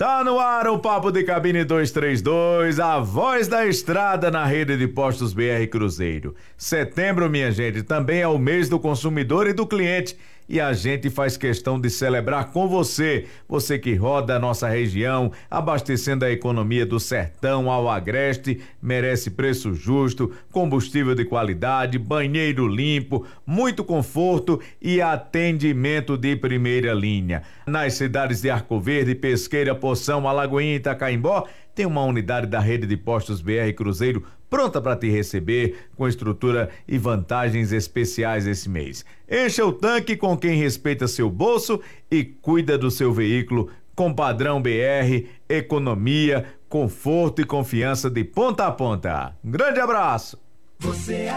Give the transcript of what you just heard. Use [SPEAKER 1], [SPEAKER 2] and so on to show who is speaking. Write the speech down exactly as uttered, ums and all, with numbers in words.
[SPEAKER 1] Tá no ar o Papo de Cabine duzentos e trinta e dois, a voz da estrada na rede de postos B R Cruzeiro. Setembro, minha gente, também é o mês do consumidor e do cliente. E a gente faz questão de celebrar com você, você que roda a nossa região, abastecendo a economia do sertão ao agreste, merece preço justo, combustível de qualidade, banheiro limpo, muito conforto e atendimento de primeira linha. Nas cidades de Arco Verde, Pesqueira, Poção, Alagoinha e Itacaimbó, tem uma unidade da rede de postos B R Cruzeiro pronta para te receber, com estrutura e vantagens especiais esse mês. Encha o tanque com quem respeita seu bolso e cuida do seu veículo com padrão B R, economia, conforto e confiança de ponta a ponta. Um grande abraço! Você